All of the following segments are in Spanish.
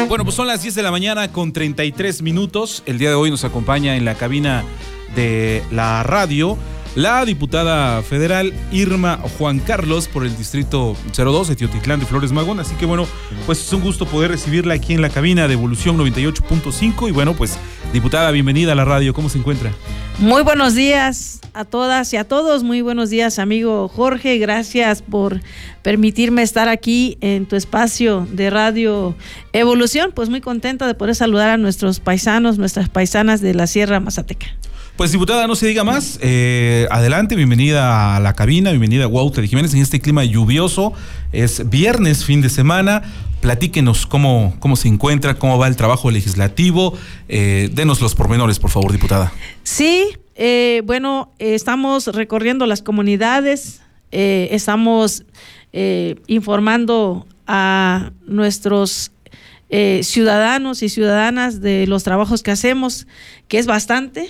Bueno, pues son las 10 de la mañana con 33 minutos. El día de hoy nos acompaña en la cabina de la radio la diputada federal Irma Juan Carlos por el distrito 02 de Teotitlán de Flores Magón. Así que bueno, pues es un gusto poder recibirla aquí en la cabina de Evolución 98.5. Y bueno, pues diputada, bienvenida a la radio. ¿Cómo se encuentra? Muy buenos días a todas y a todos. Muy buenos días, amigo Jorge. Gracias por permitirme estar aquí en tu espacio de Radio Evolución. Pues muy contenta de poder saludar a nuestros paisanos, nuestras paisanas de la Sierra Mazateca. Pues diputada, no se diga más, adelante, bienvenida a la cabina, bienvenida a Huautla de Jiménez en este clima lluvioso. Es viernes, fin de semana. Platíquenos cómo se encuentra, cómo va el trabajo legislativo. Denos los pormenores, por favor, diputada. Sí, bueno, estamos recorriendo las comunidades, estamos informando a nuestros ciudadanos y ciudadanas de los trabajos que hacemos, que es bastante.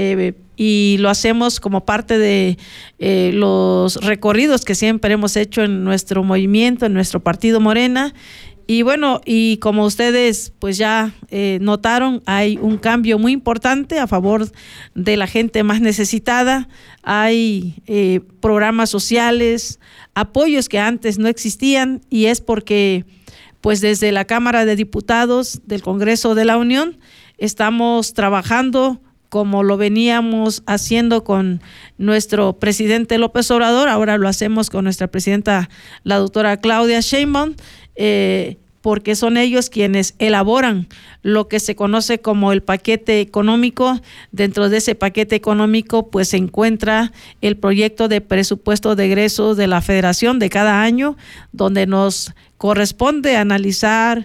Y lo hacemos como parte de los recorridos que siempre hemos hecho en nuestro movimiento, en nuestro partido Morena. Y bueno, y como ustedes pues ya notaron, hay un cambio muy importante a favor de la gente más necesitada. Hay programas sociales, apoyos que antes no existían, y es porque pues desde la Cámara de Diputados del Congreso de la Unión estamos trabajando como lo veníamos haciendo con nuestro presidente López Obrador. Ahora lo hacemos con nuestra presidenta, la doctora Claudia Sheinbaum, porque son ellos quienes elaboran lo que se conoce como el paquete económico. Dentro de ese paquete económico pues se encuentra el proyecto de presupuesto de egresos de la Federación de cada año, donde nos corresponde analizar,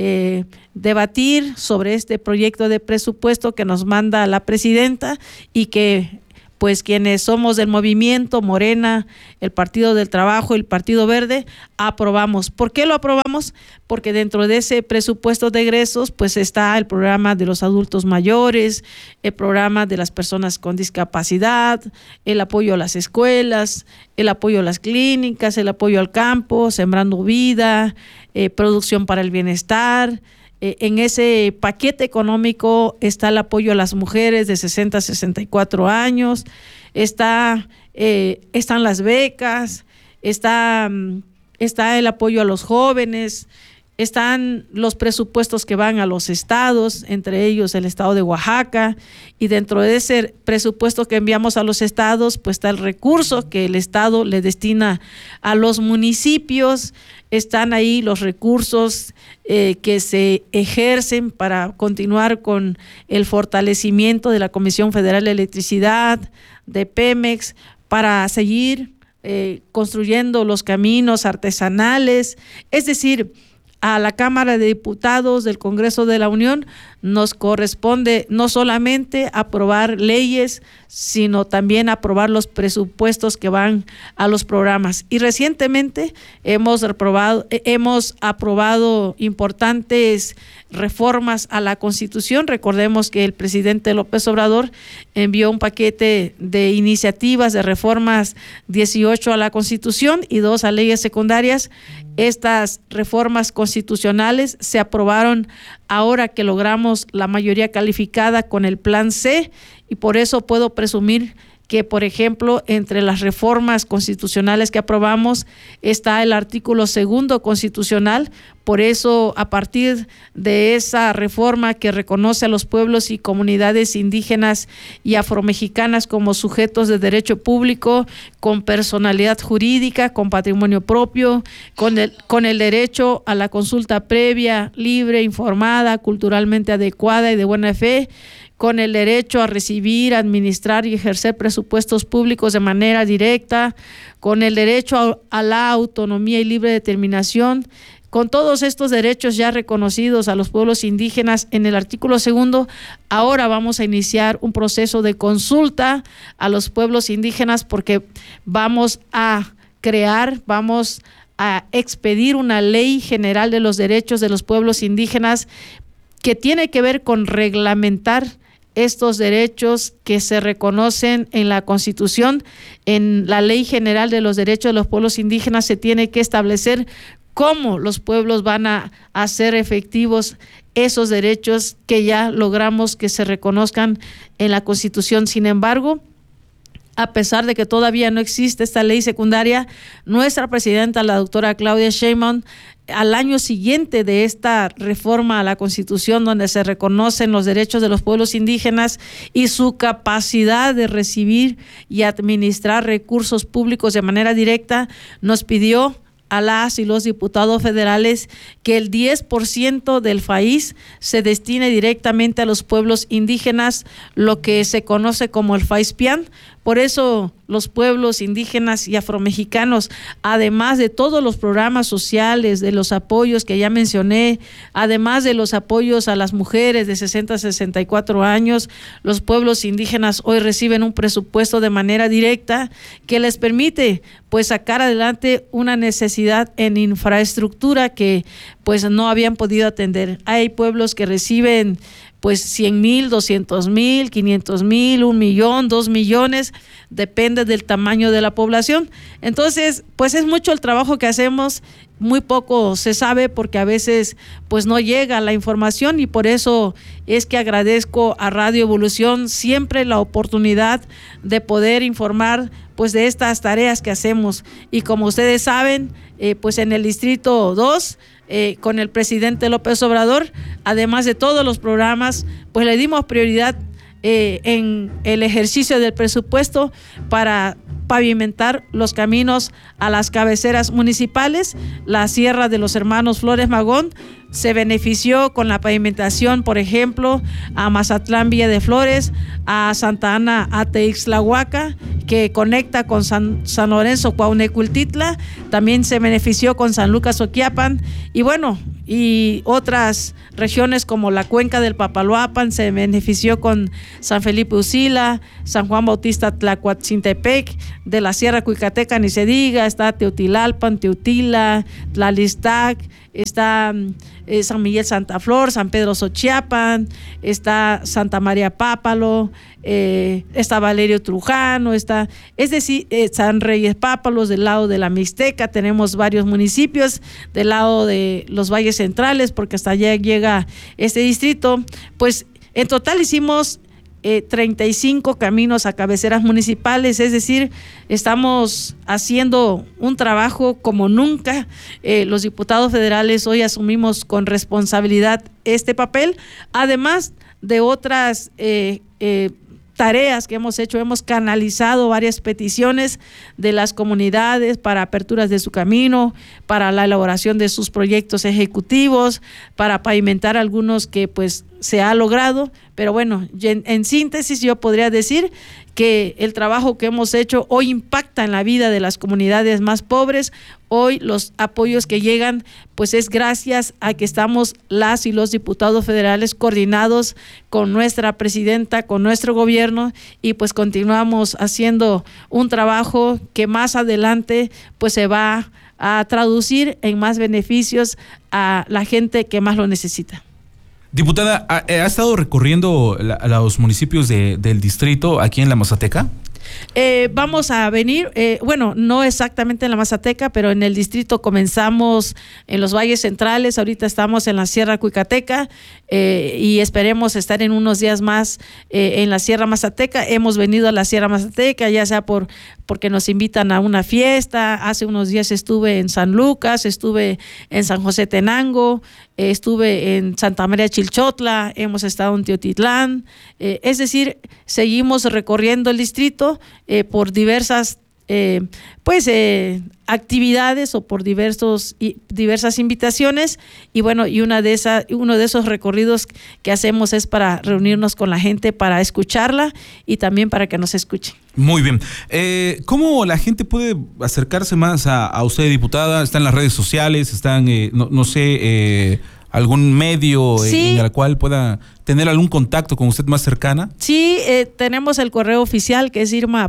debatir sobre este proyecto de presupuesto que nos manda la presidenta, y que pues quienes somos del movimiento Morena, el Partido del Trabajo, el Partido Verde, aprobamos. ¿Por qué lo aprobamos? Porque dentro de ese presupuesto de egresos pues está el programa de los adultos mayores, el programa de las personas con discapacidad, el apoyo a las escuelas, el apoyo a las clínicas, el apoyo al campo, Sembrando Vida, producción para el bienestar. En ese paquete económico está el apoyo a las mujeres de 60 a 64 años, están las becas, está el apoyo a los jóvenes, están los presupuestos que van a los estados, entre ellos el estado de Oaxaca, y dentro de ese presupuesto que enviamos a los estados pues está el recurso que el estado le destina a los municipios. Están ahí los recursos que se ejercen para continuar con el fortalecimiento de la Comisión Federal de Electricidad, de Pemex, para seguir construyendo los caminos artesanales. Es decir, a la Cámara de Diputados del Congreso de la Unión nos corresponde no solamente aprobar leyes, sino también aprobar los presupuestos que van a los programas. Y recientemente hemos aprobado importantes reformas a la Constitución. Recordemos que el presidente López Obrador envió un paquete de iniciativas de reformas, 18 a la Constitución y 2 a leyes secundarias. Estas reformas constitucionales se aprobaron ahora que logramos la mayoría calificada con el Plan C, y por eso puedo presumir que, por ejemplo, entre las reformas constitucionales que aprobamos está el artículo 2 constitucional. Por eso, a partir de esa reforma que reconoce a los pueblos y comunidades indígenas y afromexicanas como sujetos de derecho público, con personalidad jurídica, con patrimonio propio, con el derecho a la consulta previa, libre, informada, culturalmente adecuada y de buena fe, con el derecho a recibir, administrar y ejercer presupuestos públicos de manera directa, con el derecho a la autonomía y libre determinación. Con todos estos derechos ya reconocidos a los pueblos indígenas en el artículo 2, ahora vamos a iniciar un proceso de consulta a los pueblos indígenas, porque vamos a expedir una ley general de los derechos de los pueblos indígenas que tiene que ver con reglamentar estos derechos que se reconocen en la Constitución. En la Ley General de los Derechos de los Pueblos Indígenas se tiene que establecer cómo los pueblos van a hacer efectivos esos derechos que ya logramos que se reconozcan en la Constitución. Sin embargo, a pesar de que todavía no existe esta ley secundaria, nuestra presidenta, la doctora Claudia Sheinbaum, al año siguiente de esta reforma a la Constitución, donde se reconocen los derechos de los pueblos indígenas y su capacidad de recibir y administrar recursos públicos de manera directa, nos pidió a las y los diputados federales que el 10% del país se destine directamente a los pueblos indígenas, lo que se conoce como el FAISPIAN. Por eso los pueblos indígenas y afromexicanos, además de todos los programas sociales, de los apoyos que ya mencioné, además de los apoyos a las mujeres de 60 a 64 años, los pueblos indígenas hoy reciben un presupuesto de manera directa que les permite pues sacar adelante una necesidad en infraestructura que pues no habían podido atender. Hay pueblos que reciben pues 100,000, 200,000, 500,000, 1,000,000, 2,000,000, depende del tamaño de la población. Entonces, pues es mucho el trabajo que hacemos, muy poco se sabe porque a veces pues no llega la información, y por eso es que agradezco a Radio Evolución siempre la oportunidad de poder informar pues de estas tareas que hacemos. Y como ustedes saben, pues en el Distrito 2, con el presidente López Obrador, además de todos los programas, pues le dimos prioridad en el ejercicio del presupuesto para pavimentar los caminos a las cabeceras municipales. La Sierra de los Hermanos Flores Magón se benefició con la pavimentación, por ejemplo, a Mazatlán Villa de Flores, a Santa Ana Ateixtlahuaca, que conecta con San Lorenzo Cuauhnecultitla. También se benefició con San Lucas Oquiapan, y bueno, y otras regiones como la cuenca del Papaloapan se benefició con San Felipe Usila, San Juan Bautista Tlacuatzintepec. De la Sierra Cuicateca ni se diga, está Teotilalpan, Teutila, Tlalistac, está San Miguel Santa Flor, San Pedro Xochiapan, está Santa María Pápalo, está Valerio Trujano, está, es decir, San Reyes Pápalos del lado de la Mixteca. Tenemos varios municipios del lado de los valles centrales, porque hasta allá llega este distrito. Pues en total hicimos 35 caminos a cabeceras municipales, es decir, estamos haciendo un trabajo como nunca. Los diputados federales hoy asumimos con responsabilidad este papel, además de otras tareas que hemos hecho. Hemos canalizado varias peticiones de las comunidades para aperturas de su camino, para la elaboración de sus proyectos ejecutivos, para pavimentar algunos que pues se ha logrado. Pero bueno, en síntesis yo podría decir que el trabajo que hemos hecho hoy impacta en la vida de las comunidades más pobres. Hoy los apoyos que llegan pues es gracias a que estamos las y los diputados federales coordinados con nuestra presidenta, con nuestro gobierno, y pues continuamos haciendo un trabajo que más adelante pues se va a traducir en más beneficios a la gente que más lo necesita. Diputada, ¿ha estado recorriendo los municipios del distrito aquí en la Mazateca? Vamos a venir, bueno, no exactamente en la Mazateca, pero en el distrito comenzamos en los valles centrales. Ahorita estamos en la Sierra Cuicateca y esperemos estar en unos días más en la Sierra Mazateca. Hemos venido a la Sierra Mazateca, ya sea porque nos invitan a una fiesta. Hace unos días estuve en San Lucas, estuve en San José Tenango, estuve en Santa María Chilchotla, hemos estado en Teotitlán. Es decir, seguimos recorriendo el distrito por diversas actividades o por diversas invitaciones, y bueno, y uno de esos recorridos que hacemos es para reunirnos con la gente, para escucharla y también para que nos escuchen. Muy bien. ¿Cómo la gente puede acercarse más a usted, diputada? ¿Están las redes sociales? ¿Están, no sé, algún medio en el cual pueda tener algún contacto con usted más cercana? Sí, tenemos el correo oficial que es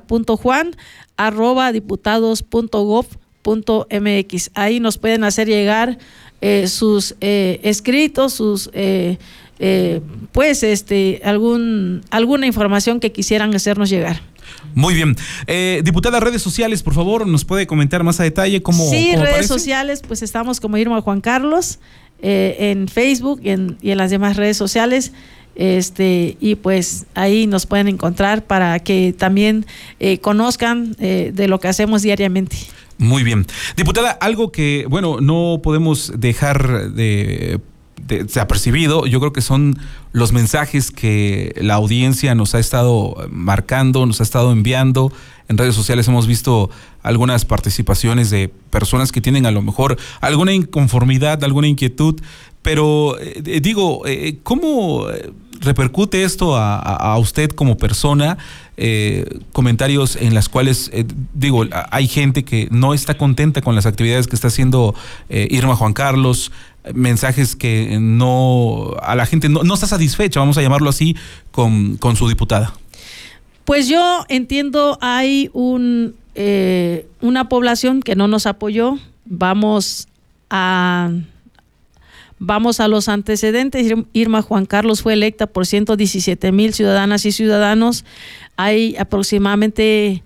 irma.juan@diputados.gov.mx. Ahí nos pueden hacer llegar sus escritos, sus alguna información que quisieran hacernos llegar. Muy bien. Diputada, redes sociales, por favor, ¿nos puede comentar más a detalle cómo Sí, cómo redes aparece? sociales, pues estamos como Irma Juan Carlos en Facebook y en las demás redes sociales. Y pues ahí nos pueden encontrar para que también conozcan de lo que hacemos diariamente. Muy bien. Diputada, algo que, bueno, no podemos dejar desapercibido, yo creo que son los mensajes que la audiencia nos ha estado marcando, nos ha estado enviando. En redes sociales hemos visto algunas participaciones de personas que tienen a lo mejor alguna inconformidad, alguna inquietud, pero ¿cómo repercute esto a usted como persona? Comentarios en las cuales, hay gente que no está contenta con las actividades que está haciendo Irma Juan Carlos, mensajes que a la gente no está satisfecha, vamos a llamarlo así, con su diputada. Pues yo entiendo, hay una población que no nos apoyó. Vamos a los antecedentes. Irma Juan Carlos fue electa por 117,000 ciudadanas y ciudadanos. Hay aproximadamente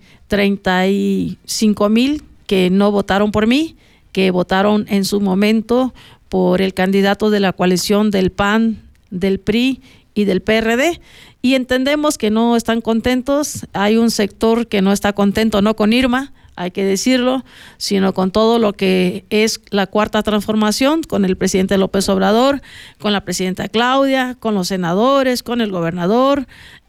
35,000 que no votaron por mí, que votaron en su momento por el candidato de la coalición del PAN, del PRI y del PRD. Y entendemos que no están contentos. Hay un sector que no está contento, no con Irma, hay que decirlo, sino con todo lo que es la Cuarta Transformación, con el presidente López Obrador, con la presidenta Claudia, con los senadores, con el gobernador,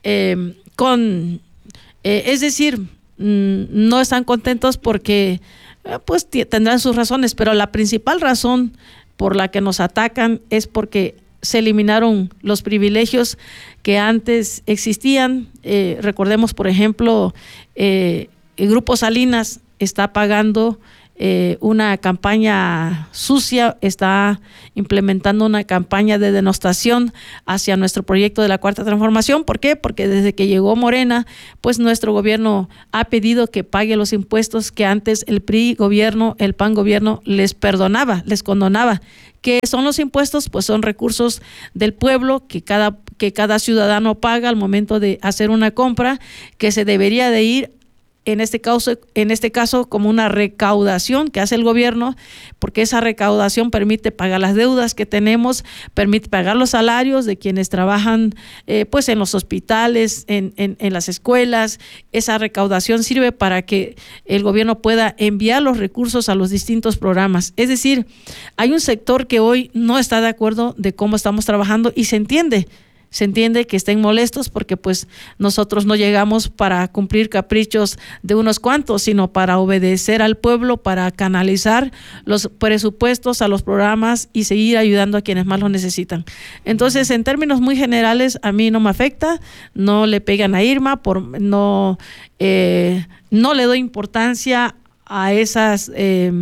es decir, no están contentos porque pues tendrán sus razones, pero la principal razón por la que nos atacan es porque se eliminaron los privilegios que antes existían. Recordemos, por ejemplo, el Grupo Salinas está pagando una campaña sucia, está implementando una campaña de denostación hacia nuestro proyecto de la Cuarta Transformación. ¿Por qué? Porque desde que llegó Morena, pues nuestro gobierno ha pedido que pague los impuestos que antes el PRI gobierno, el PAN gobierno les perdonaba, les condonaba. ¿Qué son los impuestos? Pues son recursos del pueblo que cada ciudadano paga al momento de hacer una compra, que se debería de ir en este caso como una recaudación que hace el gobierno, porque esa recaudación permite pagar las deudas que tenemos, permite pagar los salarios de quienes trabajan pues en los hospitales, en las escuelas. Esa recaudación sirve para que el gobierno pueda enviar los recursos a los distintos programas. Es decir, hay un sector que hoy no está de acuerdo de cómo estamos trabajando y se entiende que estén molestos porque pues nosotros no llegamos para cumplir caprichos de unos cuantos, sino para obedecer al pueblo, para canalizar los presupuestos a los programas y seguir ayudando a quienes más lo necesitan. Entonces, en términos muy generales, a mí no me afecta, no le pegan a Irma, no le doy importancia a esos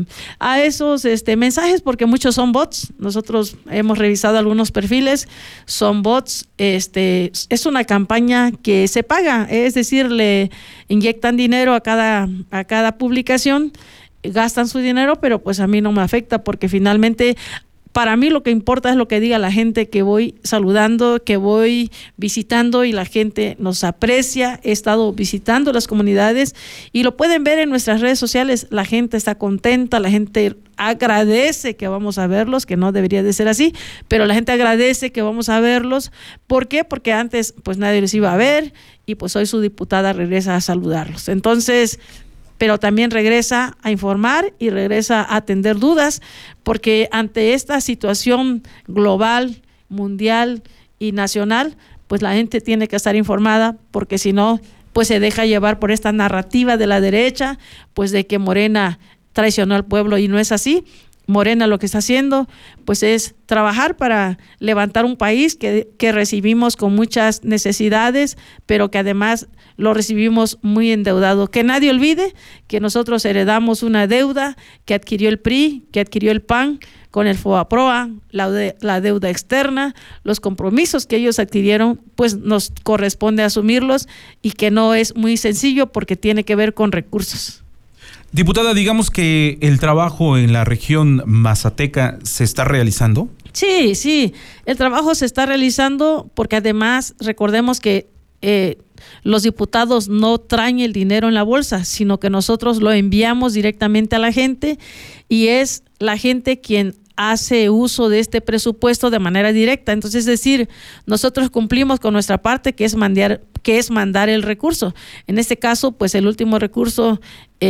mensajes, porque muchos son bots. Nosotros hemos revisado algunos perfiles, son bots. Es una campaña que se paga, es decir, le inyectan dinero a cada publicación, gastan su dinero, pero pues a mí no me afecta, porque finalmente para mí lo que importa es lo que diga la gente que voy saludando, que voy visitando, y la gente nos aprecia. He estado visitando las comunidades y lo pueden ver en nuestras redes sociales. La gente está contenta, la gente agradece que vamos a verlos, que no debería de ser así, pero la gente agradece que vamos a verlos. ¿Por qué? Porque antes pues nadie los iba a ver y pues hoy su diputada regresa a saludarlos. Entonces, pero también regresa a informar y regresa a atender dudas, porque ante esta situación global, mundial y nacional, pues la gente tiene que estar informada, porque si no, pues se deja llevar por esta narrativa de la derecha, pues de que Morena traicionó al pueblo, y no es así. Morena lo que está haciendo pues es trabajar para levantar un país que recibimos con muchas necesidades, pero que además lo recibimos muy endeudado. Que nadie olvide que nosotros heredamos una deuda que adquirió el PRI, que adquirió el PAN con el FOBAPROA, la deuda externa, los compromisos que ellos adquirieron, pues nos corresponde asumirlos, y que no es muy sencillo porque tiene que ver con recursos. Diputada, digamos que el trabajo en la región mazateca se está realizando. Sí, el trabajo se está realizando, porque además recordemos que los diputados no traen el dinero en la bolsa, sino que nosotros lo enviamos directamente a la gente y es la gente quien hace uso de este presupuesto de manera directa. Entonces, es decir, nosotros cumplimos con nuestra parte, que es mandar el recurso. En este caso, pues el último recurso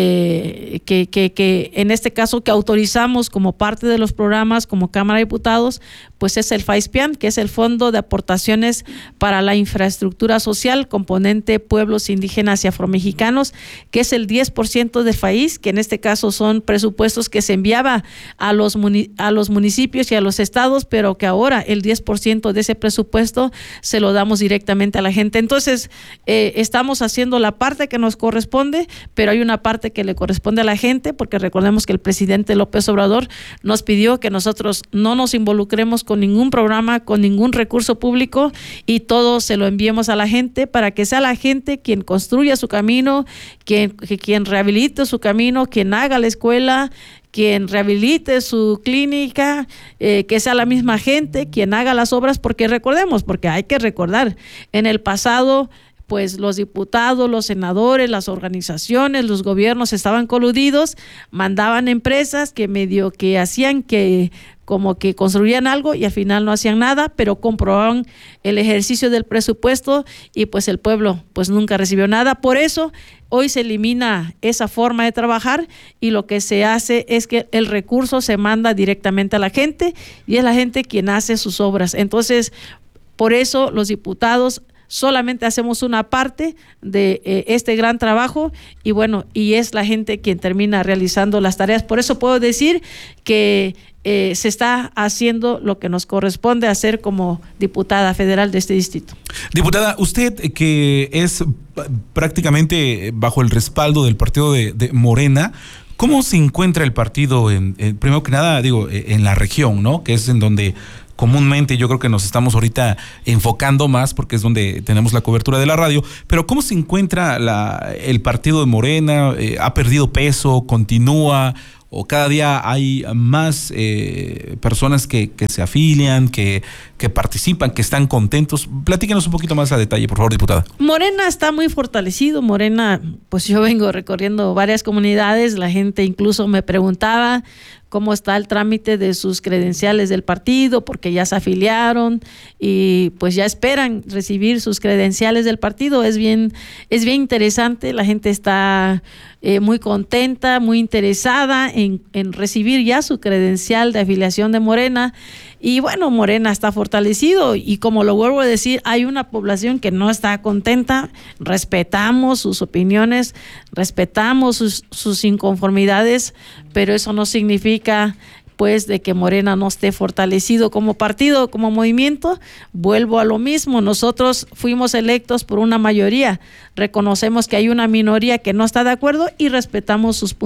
que en este caso que autorizamos como parte de los programas como Cámara de Diputados, pues es el FAISPIAN, que es el Fondo de Aportaciones para la Infraestructura Social, componente pueblos indígenas y afromexicanos, que es el 10% del FAIS, que en este caso son presupuestos que se enviaba a los municipios y a los estados, pero que ahora el 10% de ese presupuesto se lo damos directamente a la gente. Entonces, estamos haciendo la parte que nos corresponde, pero hay una parte que le corresponde a la gente, porque recordemos que el presidente López Obrador nos pidió que nosotros no nos involucremos con ningún programa, con ningún recurso público, y todo se lo enviemos a la gente para que sea la gente quien construya su camino, quien rehabilite su camino, quien haga la escuela, quien rehabilite su clínica, que sea la misma gente quien haga las obras, porque recordemos, porque hay que recordar, en el pasado pues los diputados, los senadores, las organizaciones, los gobiernos estaban coludidos, mandaban empresas que medio que hacían que como que construían algo y al final no hacían nada, pero comprobaban el ejercicio del presupuesto y pues el pueblo pues nunca recibió nada. Por eso hoy se elimina esa forma de trabajar y lo que se hace es que el recurso se manda directamente a la gente y es la gente quien hace sus obras. Entonces, por eso los diputados solamente hacemos una parte de este gran trabajo y bueno, y es la gente quien termina realizando las tareas. Por eso puedo decir que se está haciendo lo que nos corresponde hacer como diputada federal de este distrito. Diputada, usted que es prácticamente bajo el respaldo del partido de Morena, ¿cómo se encuentra el partido primero que nada, en la región, ¿no? Que es en donde comúnmente yo creo que nos estamos ahorita enfocando más porque es donde tenemos la cobertura de la radio, pero ¿cómo se encuentra el partido de Morena? ¿Ha perdido peso? ¿Continúa? ¿O cada día hay más personas que se afilian, que participan, que están contentos? Platíquenos un poquito más a detalle, por favor, diputada. Morena está muy fortalecido. Morena, pues yo vengo recorriendo varias comunidades, la gente incluso me preguntaba cómo está el trámite de sus credenciales del partido, porque ya se afiliaron y pues ya esperan recibir sus credenciales del partido. Es bien interesante, la gente está muy contenta, muy interesada en recibir ya su credencial de afiliación de Morena. Y bueno, Morena está fortalecido y como lo vuelvo a decir, hay una población que no está contenta. Respetamos sus opiniones, respetamos sus inconformidades, pero eso no significa pues de que Morena no esté fortalecido como partido, como movimiento. Vuelvo a lo mismo, nosotros fuimos electos por una mayoría, reconocemos que hay una minoría que no está de acuerdo y respetamos sus puntos